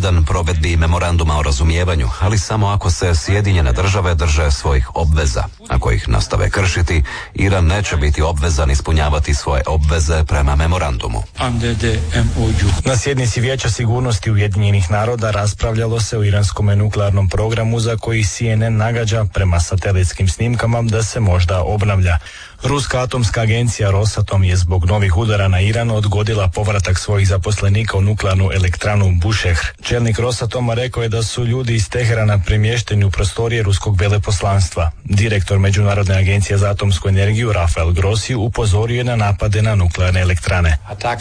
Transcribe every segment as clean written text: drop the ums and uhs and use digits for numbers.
vredan provedbi memoranduma o razumijevanju, ali samo ako se Sjedinjene države drže svojih obveza. Ako ih nastave kršiti, Iran neće biti obvezan ispunjavati svoje obveze prema memorandumu. Na sjednici Vijeća sigurnosti Ujedinjenih naroda raspravljalo se o iranskom nuklearnom programu za koji CNN nagađa prema satelitskim snimkama da se možda obnavlja. Ruska atomska agencija Rosatom je zbog novih udara na Iran odgodila povratak svojih zaposlenika u nuklearnu elektranu Bushehr. Čelnik Rosatoma rekao je da su ljudi iz Teherana premješteni u prostorije ruskog veleposlanstva. Direktor Međunarodne agencije za atomsku energiju Rafael Grossi upozorio je na napade na nuklearne elektrane.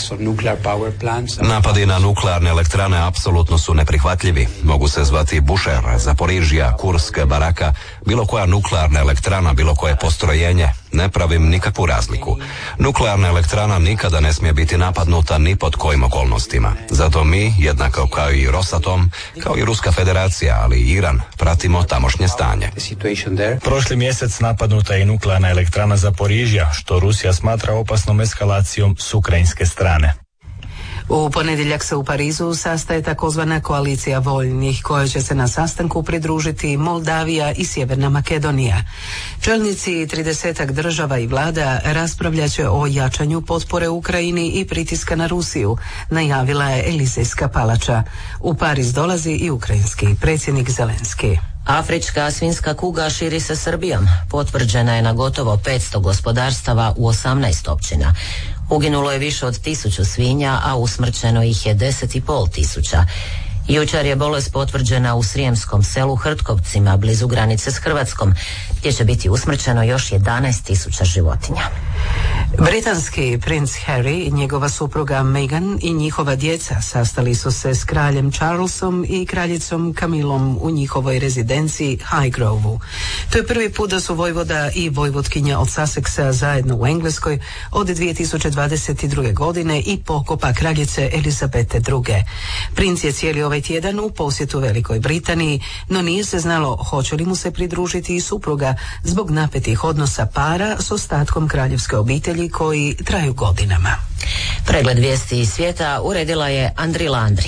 Napadi na nuklearne elektrane apsolutno su neprihvatljivi. Mogu se zvati Bushehr, Zaporižija, Kursk, Baraka, bilo koja nuklearna elektrana, bilo koje postrojenje. Ne pravim nikakvu razliku. Nuklearna elektrana nikada ne smije biti napadnuta ni pod kojim okolnostima. Zato mi, jednako kao i Rosatom, kao i Ruska federacija, ali i Iran, pratimo tamošnje stanje. Prošli mjesec napadnuta je i nuklearna elektrana Zaporižija, što Rusija smatra opasnom eskalacijom s ukrajinske strane. U ponedjeljak se u Parizu sastaje takozvana koalicija voljnih, kojoj će se na sastanku pridružiti Moldavija i Sjeverna Makedonija. Čelnici 30 država i vlada raspravljat će o jačanju potpore Ukrajini i pritiska na Rusiju, najavila je Elizejska palača. U Pariz dolazi i ukrajinski predsjednik Zelenski. Afrička svinjska kuga širi se Srbijom. Potvrđena je na gotovo 500 gospodarstava u 18 općina. Uginulo je više od 1000 svinja, a usmrćeno ih je 10.500. Jučer je bolest potvrđena u srijemskom selu Hrtkovcima, blizu granice s Hrvatskom, gdje će biti usmrćeno još 11.000 životinja. Britanski princ Harry, njegova supruga Meghan i njihova djeca sastali su se s kraljem Charlesom i kraljicom Camillom u njihovoj rezidenciji Highgrove-u. To je prvi put da su vojvoda i vojvotkinja od Sussexa zajedno u Engleskoj od 2022. godine i pokopa kraljice Elizabete II. Princ je cijeli ovaj tjedan u posjetu Velikoj Britaniji, no nije se znalo hoće li mu se pridružiti i supruga zbog napetih odnosa para s ostatkom kraljevske obitelji koji traju godinama. Pregled vijesti iz svijeta uredila je Andri Landri.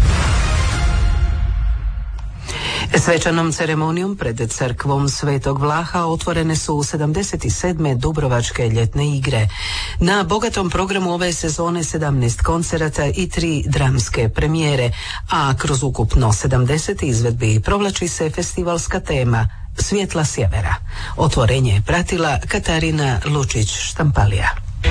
Svečanom ceremonijom pred crkvom Svetog Vlaha otvorene su 77. Dubrovačke ljetne igre. Na bogatom programu ove sezone 17 koncerata i 3 dramske premijere, a kroz ukupno 70 izvedbi provlači se festivalska tema Svjetla sjevera. Otvorenje je pratila Katarina Lučić-Štampalija.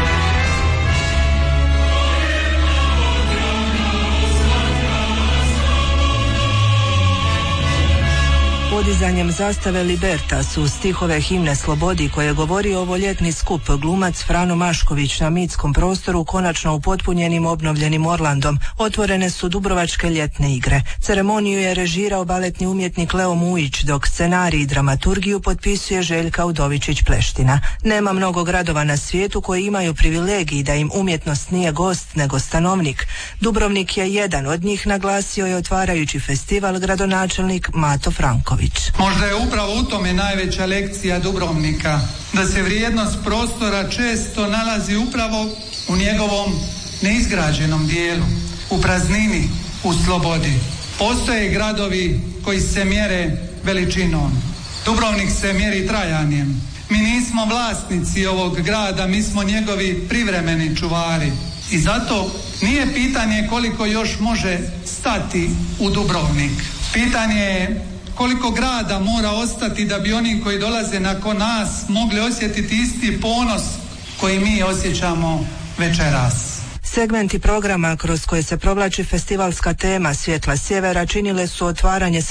Podizanjem zastave Libertas u stihove himne Slobodi koje govori ovo ljetni skup glumac Frano Mašković na mitskom prostoru konačno upotpunjenim obnovljenim Orlandom otvorene su Dubrovačke ljetne igre. Ceremoniju je režirao baletni umjetnik Leo Mujić, dok scenarij i dramaturgiju potpisuje Željka Udovičić-Pleština. Nema mnogo gradova na svijetu koji imaju privilegij da im umjetnost nije gost nego stanovnik. Dubrovnik je jedan od njih, naglasio je otvarajući festival gradonačelnik Mato Franković. Možda je upravo u tome najveća lekcija Dubrovnika, da se vrijednost prostora često nalazi upravo u njegovom neizgrađenom dijelu, u praznini, u slobodi. Postoje gradovi koji se mjere veličinom. Dubrovnik se mjeri trajanjem. Mi nismo vlasnici ovog grada, mi smo njegovi privremeni čuvari. I zato nije pitanje koliko još može stati u Dubrovnik. Pitanje je koliko grada mora ostati da bi oni koji dolaze nakon nas mogli osjetiti isti ponos koji mi osjećamo večeras. Segmenti programa kroz koje se provlači festivalska tema Svjetla sjevera činile su otvaranje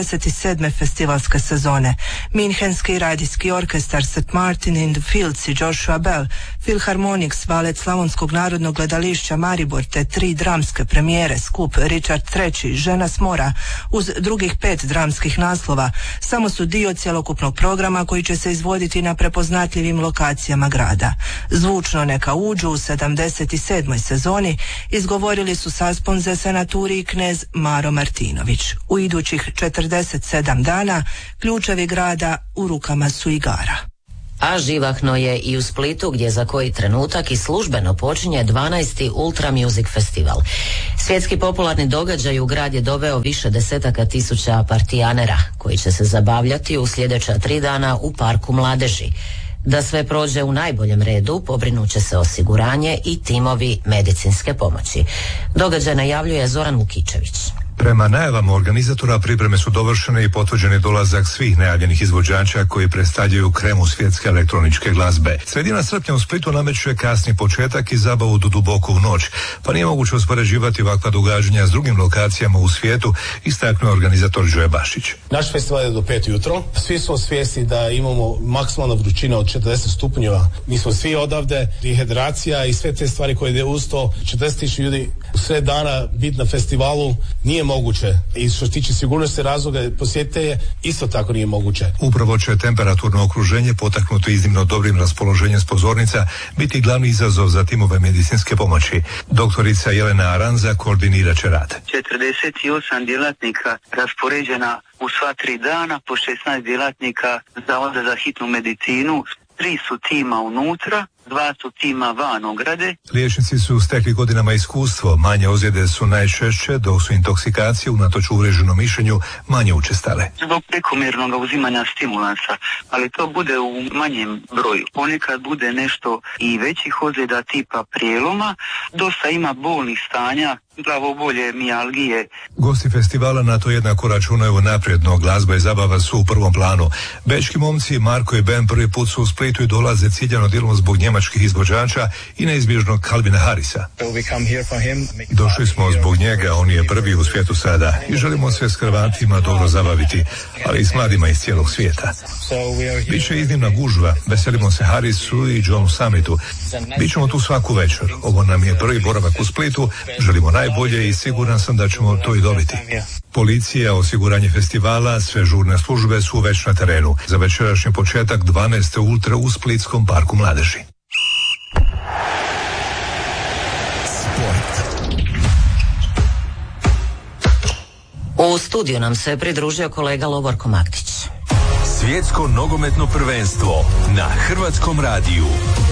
77. festivalske sezone. Minhenski radijski orkestar St. Martin in the Fields i Joshua Bell, Philharmonics, balet Slavonskog narodnog gledališća Maribor te 3 dramske premijere, skup Richard III, Žena s mora, uz drugih 5 dramskih naslova, samo su dio cjelokupnog programa koji će se izvoditi na prepoznatljivim lokacijama grada. Zvučno neka uđu u 77. sezoni izgovorili su Sasponze, Senaturi i knez Maro Martinović. U idućih 47 dana ključevi grada u rukama su igara. A živahno je i u Splitu, gdje za koji trenutak i službeno počinje 12. Ultra Music Festival. Svjetski popularni događaj u grad je doveo više desetaka tisuća partijanera koji će se zabavljati u sljedeća 3 dana u Parku mladeži. Da sve prođe u najboljem redu, pobrinut će se osiguranje i timovi medicinske pomoći. Događaj najavljuje Zoran Vukičević. Prema najavama organizatora pripreme su dovršene i potvrđen je dolazak svih najavljenih izvođača koji predstavljaju kremu svjetske elektroničke glazbe. Sredina srpnja u Splitu nameće kasni početak i zabavu do duboko u noć, pa nije moguće uspoređivati ovakva događanja s drugim lokacijama u svijetu, istaknuo organizator Đoje Bašić. Naš festival je do 5 jutro. Svi smo svjesni da imamo maksimalna vrućina od 40 stupnjeva. Mi smo svi odavde, dehidracija i sve te stvari koje ide uz to. 40.000 ljudi u sve dana biti na festivalu nije moguće. I što se tiče sigurnosti razloga posjetitelje, isto tako nije moguće. Upravo će temperaturno okruženje potaknuto iznimno dobrim raspoloženjem s pozornica biti glavni izazov za timove medicinske pomoći. Doktorica Jelena Aranza koordinirat će rad. 48 djelatnika raspoređena u sva 3 dana, po 16 djelatnika Zavoda za hitnu medicinu, 3 su tima unutra, 2 su tima van ograde. Liječnici su stekli godinama iskustvo, manje ozljede su najčešće, dok su intoksikacije unatoč uvriježenom mišljenju manje učestale. Zbog prekomjernog uzimanja stimulansa, ali to bude u manjem broju. Ponekad bude nešto i većih ozljeda tipa prijeloma, dosta ima bolnih stanja, glavobolje, mijalgije. Gosti festivala na to jednako računaju napredno, glazba i zabava su u prvom planu. Bečki momci Marko i Ben prvi put su u Splitu i dolaze ciljano djelom zbog njemačkih izvođača i neizbježnog Calvina Harrisa. Došli smo zbog njega, on je prvi u svijetu sada i želimo se s Hrvatima dobro zabaviti, ali i s mladima iz cijelog svijeta. Biće iznimna gužva, veselimo se Harrisu i Johnu Summitu. Bićemo tu svaku večer, ovo nam je prvi boravak u Splitu, želimo najbolje i siguran sam da ćemo to i dobiti. Policija, osiguranje festivala, sve žurne službe su već na terenu. Za večerašnji početak 12. ultra u Splitskom parku mladeži. U studiju nam se pridružio kolega Lovorko Maktić. Svjetsko nogometno prvenstvo na Hrvatskom radiju.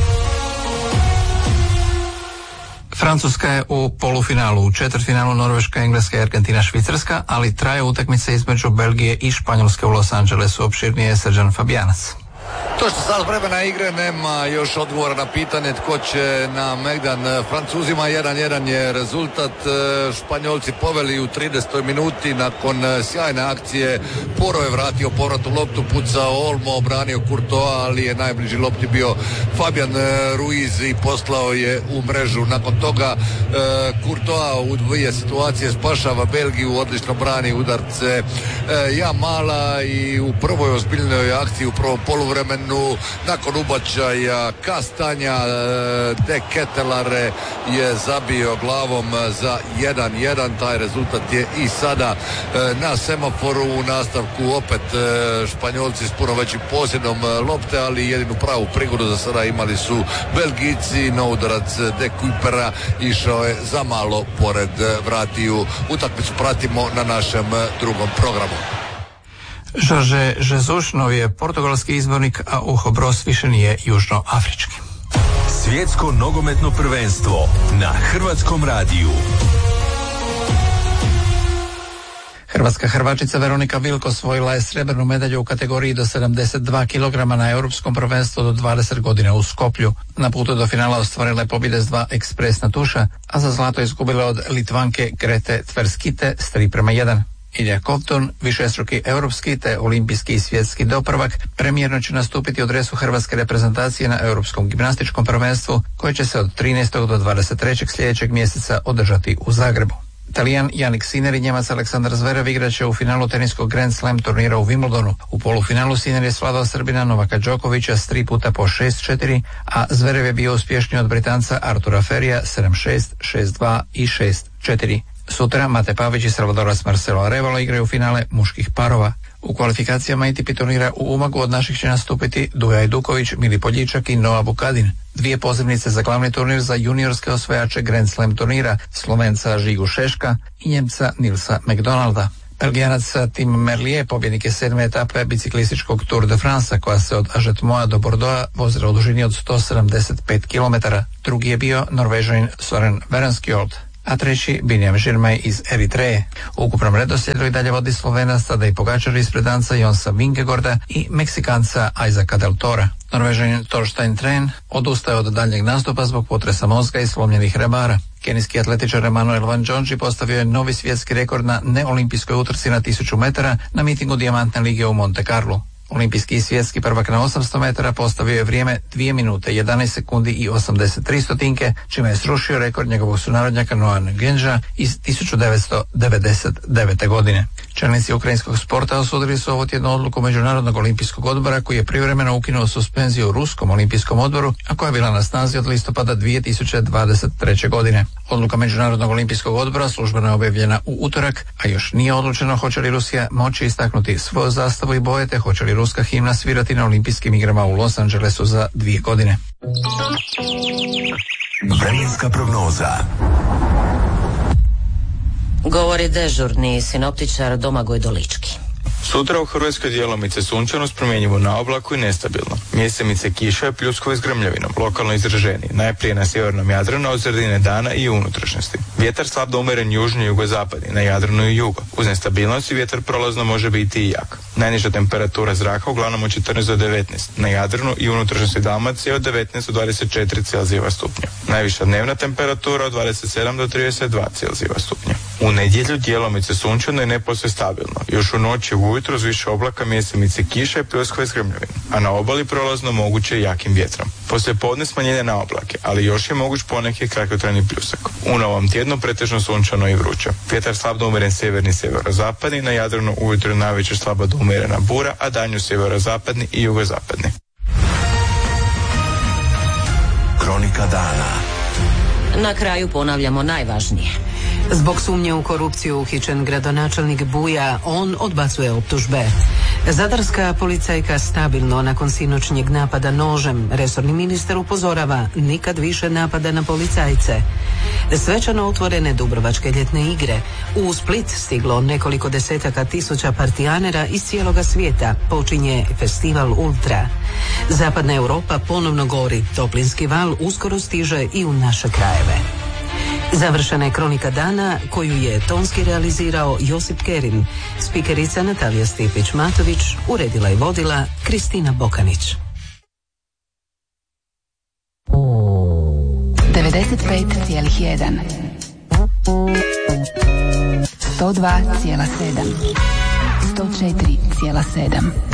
Francuska je u polufinalu, u četvrtfinalu Norveška, Engleska i Argentina, Švicarska, ali traje utakmica između Belgije i Španjolske u Los Angelesu. Opširnije Srđan Fabijanac. Točno sat vremena igre, nema još odgovora na pitanje tko će na Megdan. Francuzima 1-1 je rezultat. Španjolci poveli u 30. minuti nakon sjajne akcije. Poro je vratio povratnu loptu, pucao Olmo, obranio Courtois, ali je najbliži lopti bio Fabian Ruiz i poslao je u mrežu. Nakon toga Courtois u 2 situacije spašava Belgiju, odlično brani udarce Jamala i u prvoj ozbiljnoj akciji u prvom poluvremenu nakon ubačaja Kastanja De Ketelare je zabio glavom za 1-1. Taj rezultat je i sada na semaforu. U nastavku opet Španjolci s puno većim posjedom lopte, ali jedinu pravu prigodu za sada imali su Belgijci. Na udarac De Kuipera išao je za malo pored vratiju. Utakmicu pratimo na našem drugom programu. Jorge Jesus novi je portugalski izbornik, a Hugo Bross više nije južnoafrički. Svjetsko nogometno prvenstvo na Hrvatskom radiju. Hrvatska hrvačica Veronika Vilko osvojila je srebrnu medalju u kategoriji do 72 kg na europskom prvenstvu do 20 godina u Skoplju. Na putu do finala ostvarila je pobjede s 2 ekspresna tuša, a za zlato izgubila od Litvanke Grete Tverskite s 3:1. Ilja Kovtun, višestruki europski te olimpijski i svjetski doprvak, premijerno će nastupiti u dresu hrvatske reprezentacije na europskom gimnastičkom prvenstvu koje će se od 13. do 23. sljedećeg mjeseca održati u Zagrebu. Talijan Jannik Sinner i Njemac Aleksandar Zverev igraće u finalu teniskog Grand Slam turnira u Wimbledonu. U polufinalu Sinner je svladao Srbina Novaka Đokovića s 3 puta po 6-4, a Zverev je bio uspješniji od Britanca Artura Ferija 7-6, 6-2 i 6-4. Sutra Mate Pavić i Salvadoras Marcelo Arevalo igraju finale muških parova. U kvalifikacijama ATP turnira u Umagu od naših će nastupiti Duja Ajduković, Mili Poljičak i Noa Bukadin. 2 pozivnice za glavni turnir za juniorske osvajače Grand Slam turnira, Slovenca Žigu Šeška i Njemca Nilsa McDonalda. Belgijanac Tim Merlier pobjednik je 7. etape biciklističkog Tour de France koja se od Ažetmoa do Bordeauxa vozila u dužini od 175 km. Drugi je bio Norvežanin Soren Verenskjold. a treći Binjam Žirmaj iz Eritreje. U ukupnom redoslijedu i dalje vodi Slovenac Tadej Pogačar ispred Danca Jonsa Vingegaarda i Meksikanca Isaaca del Tora. Norvežanin Torstein Tren odustaje od daljnjeg nastupa zbog potresa mozga i slomljenih rebara. Kenijski atletičar Emanuel Van Džondži postavio je novi svjetski rekord na neolimpijskoj utrci na 1000 metara na mitingu Dijamantne lige u Monte Carlo. Olimpijski i svjetski prvak na 800 metara postavio je vrijeme 2 minute 11 sekundi i 83 stotinke, čime je srušio rekord njegovog sunarodnjaka Noam Genža iz 1999. godine. Čelnici ukrajinskog sporta osudili su ovo tjednu odluku Međunarodnog olimpijskog odbora koji je privremeno ukinuo suspenziju Ruskom olimpijskom odboru, a koja je bila na snazi od listopada 2023. godine. Odluka Međunarodnog olimpijskog odbora službeno je objavljena u utorak, a još nije odlučeno hoće li Rusija moći istaknuti svoju zastavu i boje, te hoće li ruska himna svirati na olimpijskim igrama u Los Angelesu za 2 godine. Vremenska prognoza. Govori dežurni sinoptičar Domagoj Dolički. Sutra u Hrvatskoj djelomice sunčano s promjenjivo na oblaku i nestabilno. Mjesemice kiša i pljuskove s grmljavinom, lokalno izraženiji, najprije na sjevernom Jadranu, od sredine dana i u unutrašnjosti. Vjetar slab do umjeren južni i jugozapadni, na Jadranu i jugo. Uz nestabilnost i vjetar prolazno može biti i jak. Najniža temperatura zraka uglavnom od 14 do 19, na Jadranu i unutrašnjosti Dalmacije od 19 do 24 Celzijeva stupnja. Najviša dnevna temperatura od 27 do 32 Celzijeva stupnja. U nedjelju djelomice sunčano i neposve stabilno. Još u noći ujutro uz više oblaka, mjesemice kiša i pljuskove s grmljavinom, a na obali prolazno moguće jakim vjetrom. Poslije podne smanjenje na oblake, ali još je moguć poneki kratkotrajni pljusak. U novom tjednu pretežno sunčano i vruće. Vjetar slab do umjeren sjeverni sjeverozapadni, na Jadranu ujutro najveće slaba do umjerena bura, a danju sjeverozapadni i jugozapadni. Kronika dana. Na kraju ponavljamo najvažnije. Zbog sumnje u korupciju uhićen gradonačelnik Buja, on odbacuje optužbe. Zadarska policajka stabilno nakon sinoćnjeg napada nožem. Resorni ministar upozorava, nikad više napada na policajce. Svečano otvorene Dubrovačke ljetne igre. U Split stiglo nekoliko desetaka tisuća partijanera iz cijeloga svijeta. Počinje festival Ultra. Zapadna Europa ponovno gori. Toplinski val uskoro stiže i u naše krajeve. Završena je kronika dana koju je tonski realizirao Josip Kerin. Spikerica Natalija Stipić-Matović, uredila i vodila Kristina Bokanić. 95,1 102,7 104,7